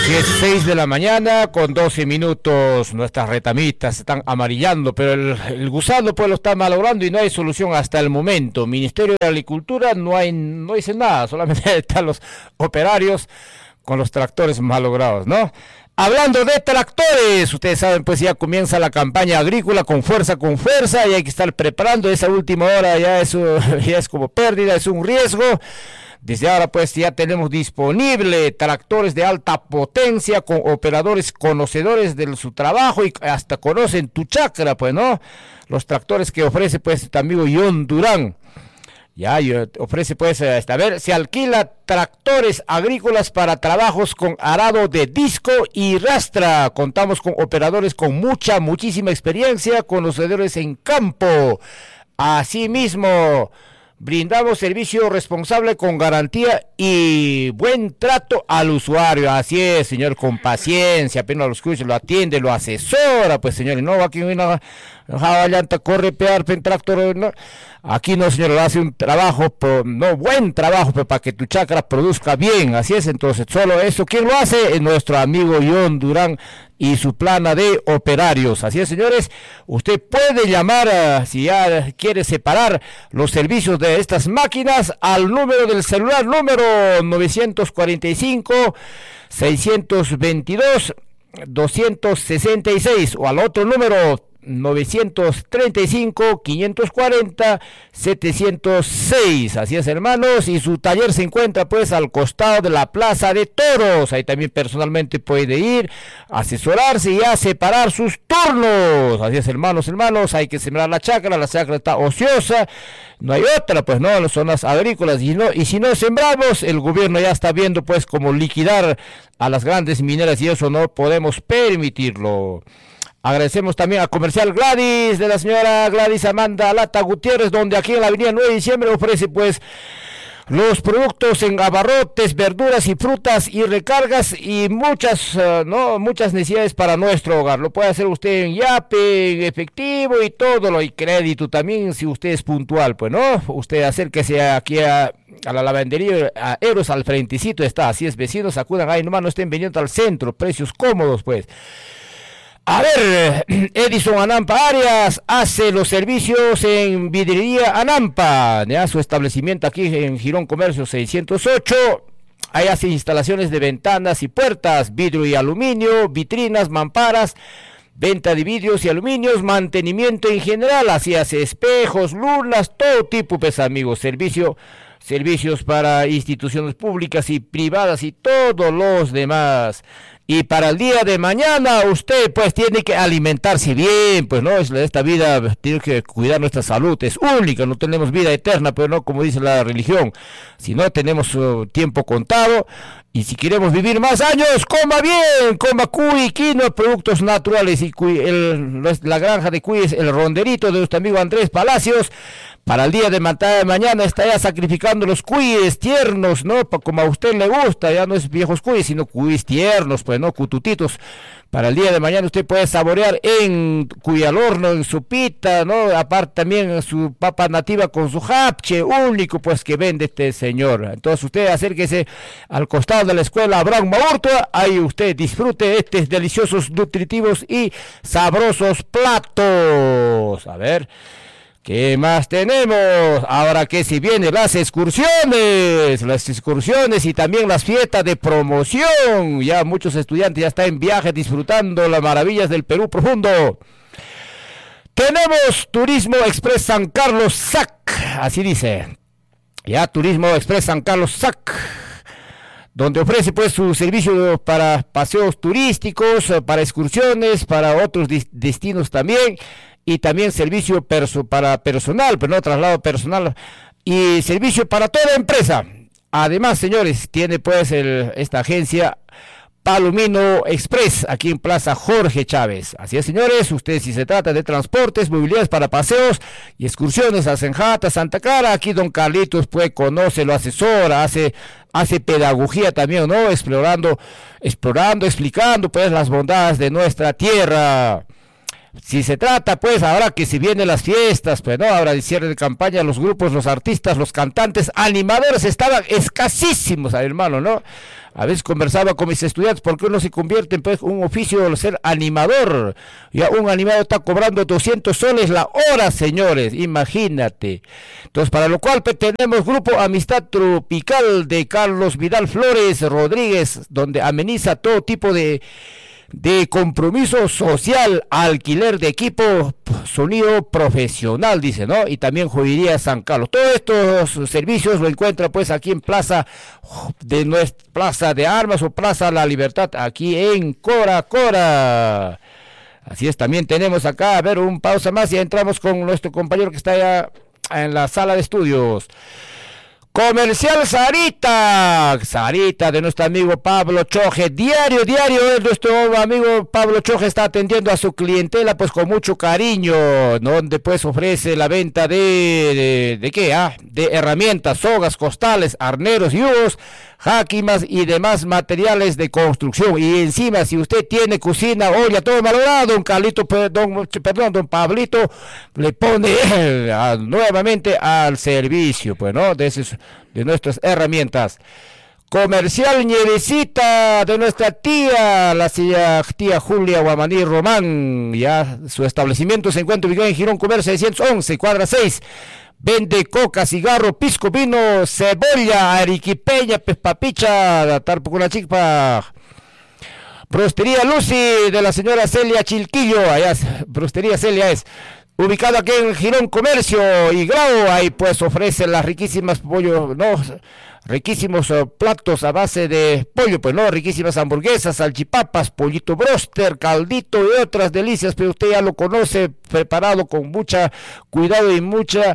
Así es, 6 de la mañana con 12 minutos. Nuestras retamitas están amarillando, pero el gusano pues lo está malogrando y no hay solución hasta el momento. Ministerio de Agricultura no dice nada, solamente están los operarios con los tractores malogrados, ¿no? Hablando de tractores, ustedes saben, pues ya comienza la campaña agrícola con fuerza, y hay que estar preparando. Esa última hora ya es como pérdida, es un riesgo. Desde ahora pues ya tenemos disponible tractores de alta potencia con operadores conocedores de su trabajo y hasta conocen tu chacra, pues, ¿no? Los tractores que ofrece pues tu amigo John Durán. Ya, ofrece pues, a ver, se alquila tractores agrícolas para trabajos con arado de disco y rastra. Contamos con operadores con muchísima experiencia, conocedores en campo. Asimismo, brindamos servicio responsable con garantía y buen trato al usuario. Así es, señor, con paciencia, apenas lo escucha, lo atiende, lo asesora, pues, señor, y no aquí una llanta corre pear pen tractor, no. Aquí no, señor, hace un trabajo, buen trabajo, para que tu chacra produzca bien. Así es, entonces, solo eso, ¿quién lo hace? Es nuestro amigo John Durán y su plana de operarios. Así es, señores, usted puede llamar, si ya quiere separar los servicios de estas máquinas, al número del celular, número 945-622-266, o al otro número 935-540-706. Así es, hermanos, y su taller se encuentra pues al costado de la Plaza de Toros. Ahí también personalmente puede ir, asesorarse y a separar sus turnos. Así es, hermanos, hay que sembrar la chacra está ociosa, no hay otra, pues, no, las zonas agrícolas, y si no sembramos, el gobierno ya está viendo pues cómo liquidar a las grandes mineras, y eso no podemos permitirlo. Agradecemos también a Comercial Gladys, de la señora Gladys Amanda Lata Gutiérrez, donde aquí en la avenida 9 de diciembre ofrece pues los productos en abarrotes, verduras y frutas y recargas y muchas necesidades para nuestro hogar. Lo puede hacer usted en Yape, en efectivo y todo, y crédito también si usted es puntual, pues, ¿no? Usted acérquese aquí a la lavandería, a Eros, al frentecito está. Así es, vecinos, acudan ahí nomás, no estén viniendo al centro, precios cómodos, pues. A ver, Edison Anampa Arias hace los servicios en Vidriería Anampa, ya su establecimiento aquí en Girón Comercio 608, ahí hace instalaciones de ventanas y puertas, vidrio y aluminio, vitrinas, mamparas, venta de vidrios y aluminios, mantenimiento en general, así hace espejos, lunas, todo tipo, pues, amigos, servicios para instituciones públicas y privadas y todos los demás. Y para el día de mañana usted pues tiene que alimentarse bien, pues, no, esta vida tiene que cuidar nuestra salud, es única, no tenemos vida eterna, pero no como dice la religión, si no tenemos tiempo contado, y si queremos vivir más años, coma bien, coma cuy, quinoa, productos naturales, y la granja de cuy es el ronderito de nuestro amigo Andrés Palacios. Para el día de mañana está ya sacrificando los cuyes tiernos, ¿no? Como a usted le gusta, ya no es viejos cuyes, sino cuyes tiernos, pues, ¿no? Cututitos. Para el día de mañana usted puede saborear en cuy al horno, en sopita, ¿no? Aparte también su papa nativa con su japche único, pues, que vende este señor. Entonces usted acérquese al costado de la escuela Abraham Maurtua, ahí usted disfrute estos deliciosos, nutritivos y sabrosos platos. A ver, ¿qué más tenemos? Ahora que si vienen las excursiones y también las fiestas de promoción. Ya muchos estudiantes ya están en viaje disfrutando las maravillas del Perú profundo. Tenemos Turismo Express San Carlos SAC, así dice. Ya, Turismo Express San Carlos SAC, donde ofrece pues su servicio para paseos turísticos, para excursiones, para otros destinos también. Y también servicio para personal, pero no traslado personal, y servicio para toda empresa. Además, señores, tiene pues esta agencia Palomino Express, aquí en Plaza Jorge Chávez. Así es, señores, ustedes, si se trata de transportes, movilidades para paseos y excursiones a Senjata, Santa Clara, aquí don Carlitos pues conoce, lo asesora, hace pedagogía también, ¿no? Explorando, explicando pues las bondades de nuestra tierra. Si se trata, pues, ahora que si vienen las fiestas, pues, ¿no? Ahora de cierre de campaña, los grupos, los artistas, los cantantes, animadores estaban escasísimos, hermano, ¿no? A veces conversaba con mis estudiantes, ¿por qué no se convierte en pues, un oficio ser animador? Ya un animador está cobrando 200 soles la hora, señores, imagínate. Entonces, para lo cual pues, tenemos Grupo Amistad Tropical de Carlos Vidal Flores Rodríguez, donde ameniza todo tipo de compromiso social, alquiler de equipo, sonido profesional, dice, ¿no? Y también joyería San Carlos. Todos estos servicios lo encuentra pues aquí en Plaza de Armas o Plaza La Libertad, aquí en Cora. Así es, también tenemos acá, a ver, un pausa más y entramos con nuestro compañero que está allá en la sala de estudios. Comercial Sarita de nuestro amigo Pablo Choje, diario, nuestro amigo Pablo Choje está atendiendo a su clientela pues con mucho cariño, donde pues ofrece la venta de herramientas, sogas, costales, arneros, yugos, jáquimas y demás materiales de construcción. Y encima, si usted tiene cocina, olla, todo valorado, don Pablito le pone nuevamente al servicio, pues, ¿no? De nuestras herramientas. Comercial Nievecita de nuestra tía, tía Julia Guamaní Román. Ya su establecimiento se encuentra ubicado en Girón Comercio 611, cuadra 6. Vende coca, cigarro, pisco, vino, cebolla, ariquipeña, papicha, tarpucuna chica. Brostería Lucy de la señora Celia Chilquillo, allá Brostería Celia es ubicado aquí en Girón Comercio y Grau. Ahí pues ofrece las riquísimas riquísimos platos a base de pollo, pues no, riquísimas hamburguesas, salchipapas, pollito broster, caldito y otras delicias, pero usted ya lo conoce, preparado con mucha cuidado y mucha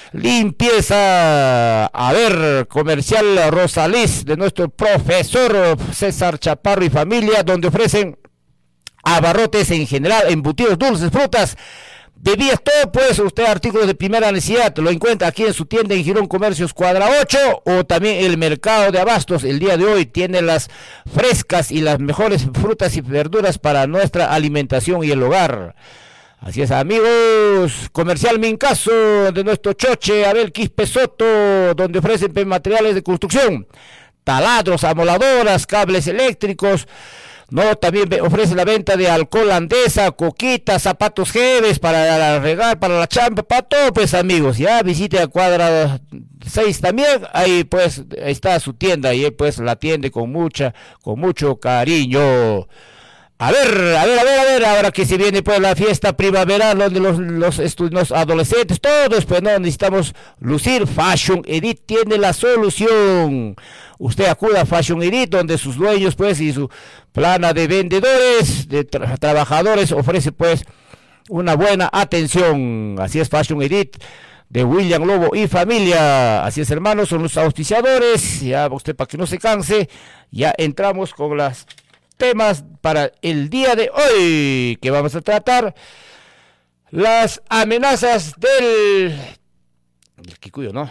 limpieza. A ver, Comercial Rosaliz de nuestro profesor César Chaparro y familia, donde ofrecen abarrotes en general, embutidos, dulces, frutas, bebidas, todo pues usted artículos de primera necesidad, lo encuentra aquí en su tienda en Girón Comercios cuadra 8 o también el mercado de abastos. El día de hoy tiene las frescas y las mejores frutas y verduras para nuestra alimentación y el hogar. Así es, amigos. Comercial Mincaso de nuestro Choche Abel Quispe Soto, donde ofrecen materiales de construcción, taladros, amoladoras, cables eléctricos. No, también ofrece la venta de alcohol Andesa, coquitas, zapatos jeves para regar, para la chamba, para todo, pues amigos, ya visite a cuadra 6 también, ahí pues está su tienda y él pues la atiende con mucho cariño. A ver, ahora que se viene pues la fiesta primaveral donde los adolescentes, todos pues no necesitamos lucir, Fashion Edit tiene la solución. Usted acuda a Fashion Edit, donde sus dueños pues y su plana de vendedores, de trabajadores ofrece pues una buena atención. Así es, Fashion Edit de William Lobo y familia. Así es, hermanos, son los auspiciadores. Ya usted, para que no se canse, ya entramos con las temas para el día de hoy, que vamos a tratar las amenazas del Kikuyo, ¿no?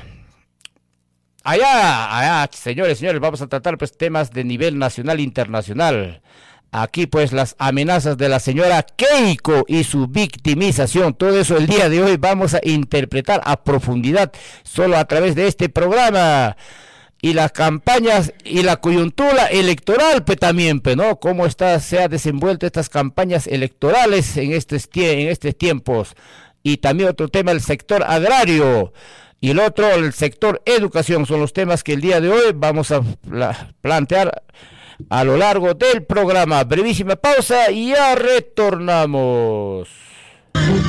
Allá, señores, vamos a tratar pues temas de nivel nacional e internacional. Aquí pues las amenazas de la señora Keiko y su victimización, todo eso el día de hoy vamos a interpretar a profundidad solo a través de este programa. Y las campañas y la coyuntura electoral, pues también, pues, ¿no? Cómo se ha desenvuelto estas campañas electorales en estos tiempos. Y también otro tema, el sector agrario. Y el otro, el sector educación, son los temas que el día de hoy vamos a plantear a lo largo del programa. Brevísima pausa y ya retornamos.